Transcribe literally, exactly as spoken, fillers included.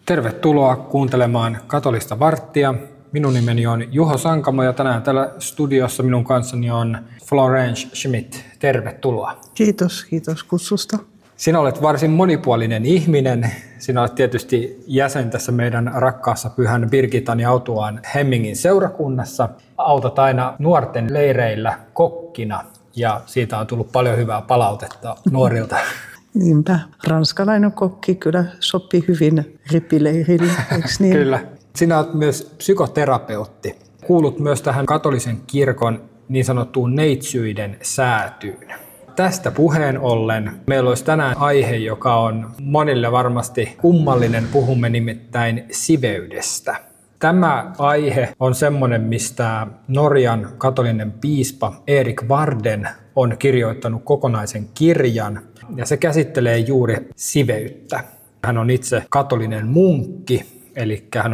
Tervetuloa kuuntelemaan Katolista varttia. Minun nimeni on Juho Sankamo ja tänään täällä studiossa minun kanssani on Florence Schmidt. Tervetuloa. Kiitos, kiitos kutsusta. Sinä olet varsin monipuolinen ihminen. Sinä olet tietysti jäsen tässä meidän rakkaassa Pyhän Birgittan ja Autuaan Hemmingin seurakunnassa. Autat aina nuorten leireillä kokkina ja siitä on tullut paljon hyvää palautetta nuorilta. Niinpä. Ranskalainen kokki kyllä sopii hyvin rippileirille, eikö niin? Kyllä. Sinä olet myös psykoterapeutti. Kuulut myös tähän katolisen kirkon niin sanottuun neitsyiden säätyyn. Tästä puheen ollen meillä olisi tänään aihe, joka on monille varmasti kummallinen. Puhumme nimittäin siveydestä. Tämä aihe on semmoinen, mistä Norjan katolinen piispa Erik Varden on kirjoittanut kokonaisen kirjan, ja se käsittelee juuri siveyttä. Hän on itse katolinen munkki, eli hän